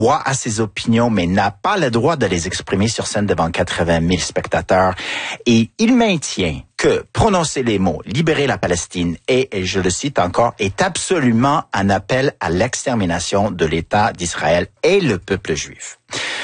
droit à ses opinions, mais n'a pas le droit de les exprimer sur scène devant 80 000 spectateurs. Et il maintient que prononcer les mots « libérer la Palestine » et je le cite encore, est absolument un appel à l'extermination de l'État d'Israël et le peuple juif.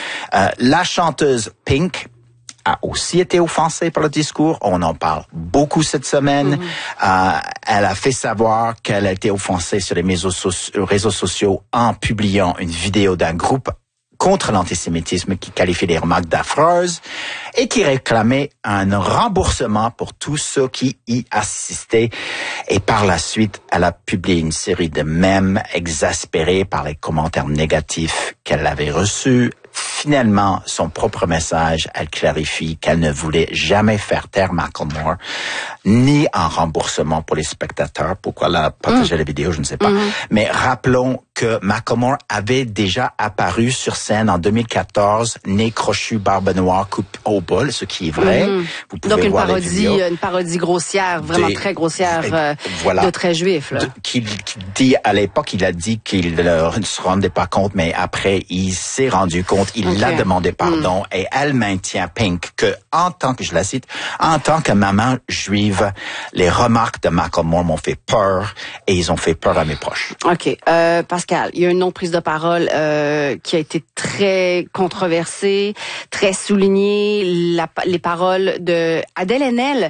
La chanteuse Pink a aussi été offensée par le discours. On en parle beaucoup cette semaine. Elle a fait savoir qu'elle a été offensée sur les réseaux sociaux en publiant une vidéo d'un groupe contre l'antisémitisme qui qualifie les remarques d'affreuses et qui réclamait un remboursement pour tous ceux qui y assistaient. Et par la suite, elle a publié une série de mèmes exaspérés par les commentaires négatifs qu'elle avait reçus. Finalement, son propre message, elle clarifie qu'elle ne voulait jamais faire taire Macklemore, ni un remboursement pour les spectateurs. Pourquoi elle a partagé la vidéo, je ne sais pas. Mais rappelons que Macklemore avait déjà apparu sur scène en 2014, nez crochu, barbe noire, coupe au bol, ce qui est vrai. Vous pouvez donc voir les vidéos. Une parodie grossière, vraiment très grossière, voilà, de très juif. Là. Qui dit, à l'époque, il a dit qu'il ne se rendait pas compte, mais après, il s'est rendu compte, il a demandé pardon, et elle maintient, Pink, que en tant que, je la cite, en tant que maman juive, les remarques de Macklemore m'ont fait peur, et ils ont fait peur à mes proches. OK. Pascal, il y a une autre prise de parole qui a été très controversée, très soulignée, les paroles de Adèle Haenel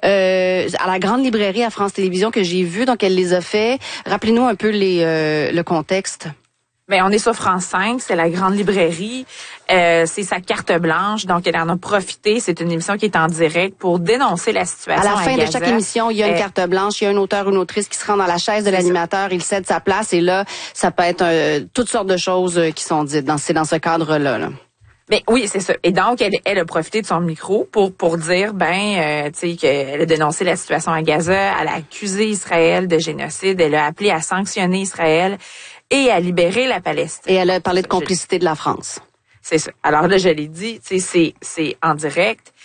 à la Grande Librairie à France Télévisions que j'ai vu, donc elle les a fait. Rappelez-nous un peu le contexte. Ben, on est sur France 5, c'est la Grande Librairie, c'est sa carte blanche, donc elle en a profité. C'est une émission qui est en direct pour dénoncer la situation à la fin de chaque émission, il y a une carte blanche, il y a un auteur ou une autrice qui se rend dans la chaise de l'animateur, il cède sa place et là, ça peut être toutes sortes de choses qui sont dites. C'est dans ce cadre-là. Là. Mais oui, c'est ça. Et donc, elle a profité de son micro pour dire, tu sais, qu'elle a dénoncé la situation à Gaza, elle a accusé Israël de génocide, elle a appelé à sanctionner Israël et à libérer la Palestine. Et elle a parlé de complicité de la France. C'est ça. Alors là, je l'ai dit, tu sais, c'est en direct.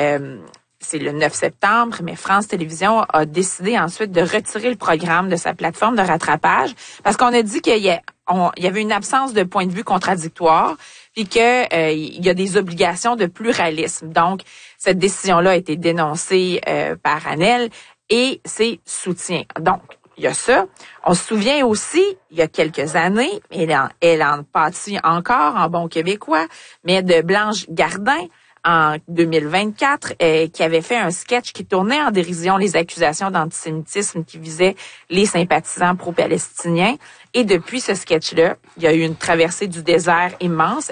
C'est le 9 septembre, mais France Télévisions a décidé ensuite de retirer le programme de sa plateforme de rattrapage parce qu'on a dit qu'il y avait une absence de point de vue contradictoire puis que il y a des obligations de pluralisme. Donc, cette décision-là a été dénoncée par Haenel et ses soutiens. Donc, il y a ça. On se souvient aussi, il y a quelques années, elle en pâtit encore en bon québécois, mais de Blanche Gardin, en 2024, qui avait fait un sketch qui tournait en dérision les accusations d'antisémitisme qui visaient les sympathisants pro-palestiniens. Et depuis ce sketch-là, il y a eu une traversée du désert immense.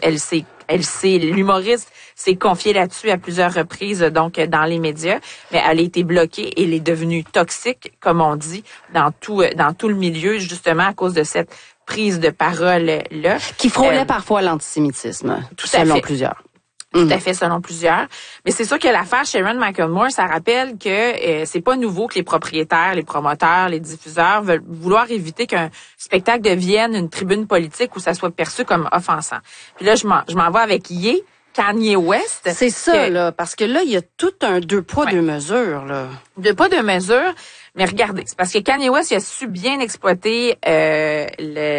L'humoriste s'est confiée là-dessus à plusieurs reprises, donc dans les médias, mais elle a été bloquée et elle est devenue toxique, comme on dit, dans tout le milieu, justement à cause de cette prise de parole-là. Qui frôlait parfois l'antisémitisme, selon plusieurs. Tout à fait, selon plusieurs. Mais c'est sûr que l'affaire Sharon Macklemore, ça rappelle que c'est pas nouveau que les propriétaires, les promoteurs, les diffuseurs veulent vouloir éviter qu'un spectacle devienne une tribune politique où ça soit perçu comme offensant. Puis là, je m'en vais avec Kanye West. C'est ça, là, parce que là, il y a tout un deux poids, deux mesures, là. Deux poids, deux mesures. Mais regardez, c'est parce que Kanye West, il a su bien exploiter la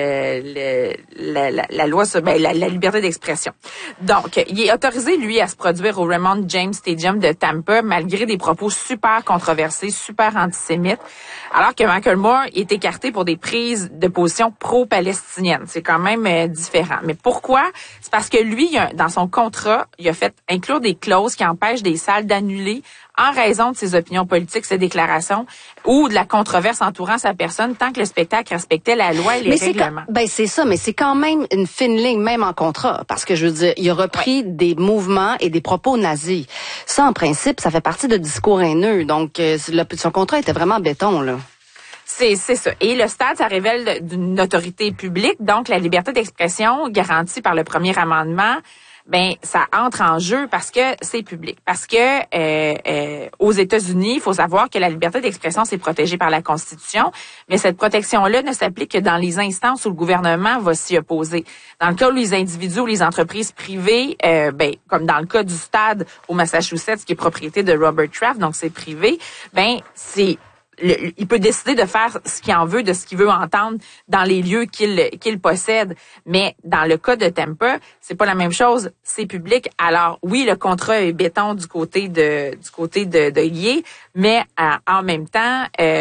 loi sur la liberté d'expression. Donc, il est autorisé, lui, à se produire au Raymond James Stadium de Tampa, malgré des propos super controversés, super antisémites, alors que Macklemore est écarté pour des prises de position pro-palestinienne. C'est quand même différent. Mais pourquoi? C'est parce que lui, dans son contrat, il a fait inclure des clauses qui empêchent des salles d'annuler en raison de ses opinions politiques, ses déclarations ou de la controverse entourant sa personne tant que le spectacle respectait la loi et les règlements. C'est ça, mais c'est quand même une fine ligne, même en contrat, parce que je veux dire, il a repris des mouvements et des propos nazis. Ça, en principe, ça fait partie de discours haineux, donc son contrat était vraiment béton, là. C'est ça. Et le stade, ça révèle d'une autorité publique, donc la liberté d'expression garantie par le premier amendement, ça entre en jeu parce que c'est public. Parce que aux États-Unis, il faut savoir que la liberté d'expression c'est protégé par la Constitution, mais cette protection-là ne s'applique que dans les instances où le gouvernement va s'y opposer. Dans le cas où les individus ou les entreprises privées, comme dans le cas du stade au Massachusetts qui est propriété de Robert Kraft, donc c'est privé, il peut décider de faire ce qu'il en veut, de ce qu'il veut entendre dans les lieux qu'il possède. Mais dans le cas de Tampa, c'est pas la même chose. C'est public. Alors oui, le contrat est béton du côté de Yé, mais en même temps,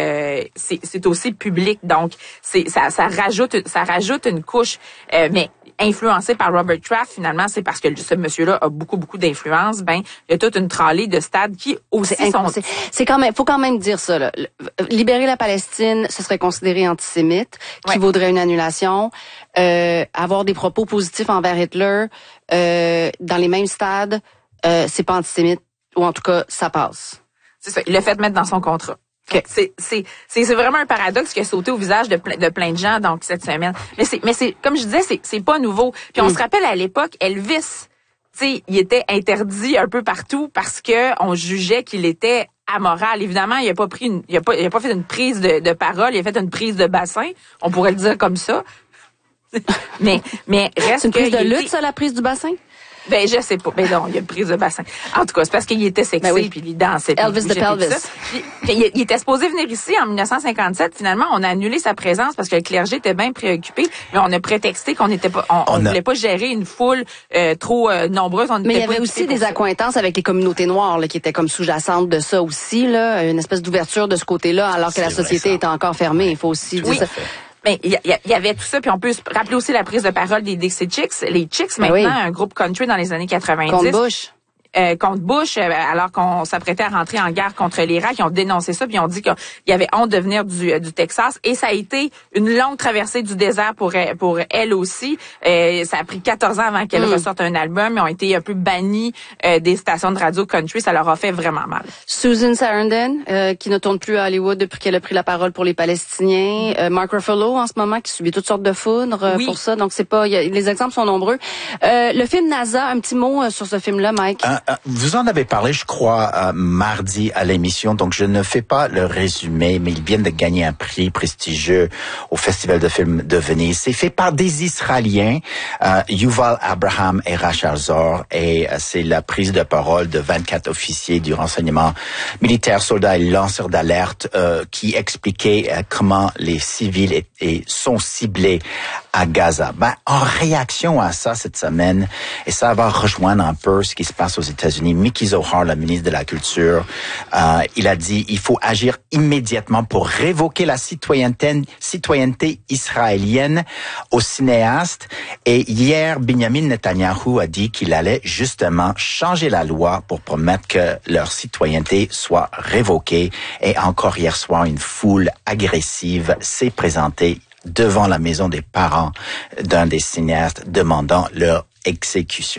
c'est aussi public. Donc ça rajoute une couche. Mais influencé par Robert Kraft, finalement, c'est parce que ce monsieur-là a beaucoup d'influence. Ben, il y a toute une tralée de stades qui aussi c'est quand même, faut quand même dire ça, là. Libérer la Palestine, ce serait considéré antisémite, qui vaudrait une annulation. Avoir des propos positifs envers Hitler, dans les mêmes stades, c'est pas antisémite, ou en tout cas, ça passe. C'est ça. Il l'a fait mettre dans son contrat. Okay. C'est vraiment un paradoxe qui a sauté au visage de plein de gens donc cette semaine. Mais c'est comme je disais, c'est pas nouveau. Puis on se rappelle à l'époque, Elvis, il était interdit un peu partout parce que on jugeait qu'il était amoral. Évidemment, il a pas fait une prise de parole, il a fait une prise de bassin, on pourrait le dire comme ça. mais reste c'est une prise de lutte, ça, la prise du bassin? Ben, je sais pas. Ben non, il y a une prise de bassin. En tout cas, c'est parce qu'il était sexy, puis il dansait. Elvis the Pelvis. Puis, il était supposé venir ici en 1957. Finalement, on a annulé sa présence parce que le clergé était bien préoccupé. Mais on a prétexté qu'on n'était pas, on voulait pas gérer une foule trop nombreuse. Mais il y avait aussi des accointances avec les communautés noires là, qui étaient comme sous-jacentes de ça aussi, là, une espèce d'ouverture de ce côté-là, alors que la société était encore fermée. Il faut aussi dire ça. Mais il y avait tout ça, puis on peut se rappeler aussi la prise de parole des Dixie Chicks. Les Chicks, maintenant, un groupe country dans les années 90. Contre Bush. Contre Bush, alors qu'on s'apprêtait à rentrer en guerre contre l'Irak, ils ont dénoncé ça, puis ils ont dit qu'il y avait honte de venir du Texas. Et ça a été une longue traversée du désert pour elle aussi. Ça a pris 14 ans avant qu'elle ressorte un album. Ils ont été un peu bannis des stations de radio country. Ça leur a fait vraiment mal. Susan Sarandon, qui ne tourne plus à Hollywood depuis qu'elle a pris la parole pour les Palestiniens. Mark Ruffalo, en ce moment, qui subit toutes sortes de foudres pour ça. Donc, c'est pas... les exemples sont nombreux. Le film NASA, un petit mot sur ce film-là, Mike. Vous en avez parlé, je crois, mardi à l'émission, donc je ne fais pas le résumé, mais ils viennent de gagner un prix prestigieux au Festival de films de Venise. C'est fait par des Israéliens, Yuval Abraham et Rachel Zor, et c'est la prise de parole de 24 officiers du renseignement militaire, soldats et lanceurs d'alerte qui expliquaient comment les civils sont ciblés à Gaza. Ben, en réaction à ça cette semaine, et ça va rejoindre un peu ce qui se passe aux États-Unis, Mickey Zohar, la ministre de la Culture, il a dit il faut agir immédiatement pour révoquer la citoyenneté israélienne aux cinéastes. Et hier, Benjamin Netanyahu a dit qu'il allait justement changer la loi pour permettre que leur citoyenneté soit révoquée. Et encore hier soir, une foule agressive s'est présentée devant la maison des parents d'un des cinéastes demandant leur exécution.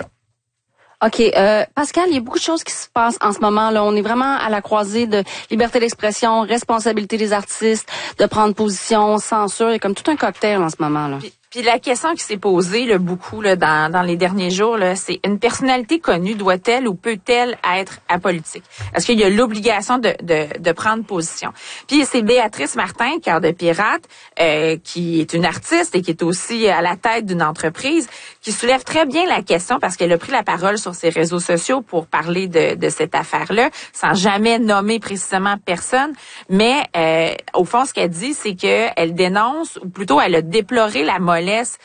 OK. Pascal, il y a beaucoup de choses qui se passent en ce moment. Là, on est vraiment à la croisée de liberté d'expression, responsabilité des artistes, de prendre position, censure. Il y a comme tout un cocktail en ce moment. Là. Puis la question qui s'est posée là, beaucoup là, dans les derniers jours, là, c'est une personnalité connue doit-elle ou peut-elle être apolitique? Est-ce qu'il y a l'obligation de prendre position? Puis c'est Béatrice Martin, Cœur de pirate, qui est une artiste et qui est aussi à la tête d'une entreprise, qui soulève très bien la question parce qu'elle a pris la parole sur ses réseaux sociaux pour parler de cette affaire-là, sans jamais nommer précisément personne. Mais au fond, ce qu'elle dit, c'est qu'elle dénonce, ou plutôt elle a déploré la mollesse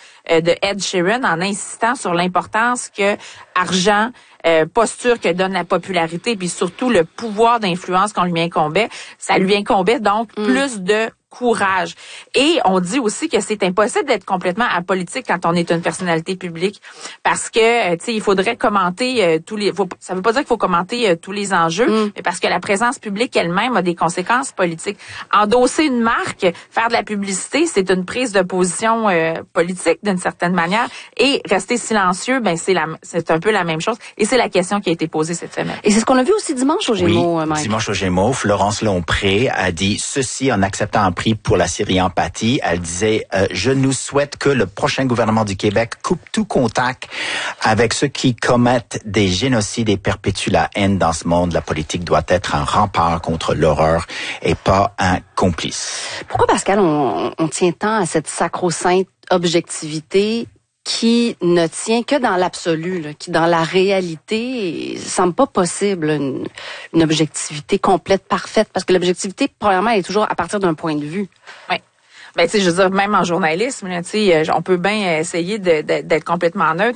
de Ed Sheeran en insistant sur l'importance que argent, posture que donne la popularité, puis surtout le pouvoir d'influence qu'on lui incombait. Ça lui incombait donc plus de courage. Et on dit aussi que c'est impossible d'être complètement apolitique quand on est une personnalité publique parce que, tu sais, il faudrait commenter ça veut pas dire qu'il faut commenter tous les enjeux, mais parce que la présence publique elle-même a des conséquences politiques. Endosser une marque, faire de la publicité, c'est une prise de position politique d'une certaine manière et rester silencieux, ben c'est un peu la même chose et c'est la question qui a été posée cette semaine. Et c'est ce qu'on a vu aussi dimanche au Gémeaux, oui, Mike. Dimanche au Gémeaux, Florence Lompré a dit ceci en acceptant un prix pour la série Empathie. Elle disait je nous souhaite que le prochain gouvernement du Québec coupe tout contact avec ceux qui commettent des génocides et perpétuent la haine dans ce monde. La politique doit être un rempart contre l'horreur et pas un complice. Pourquoi, Pascal, on tient tant à cette sacro-sainte objectivité qui ne tient que dans l'absolu, là, qui dans la réalité semble pas possible une objectivité complète, parfaite, parce que l'objectivité, premièrement, elle est toujours à partir d'un point de vue. Oui. Ben, tu sais, je veux dire, même en journalisme, tu sais, on peut bien essayer d'être complètement neutre.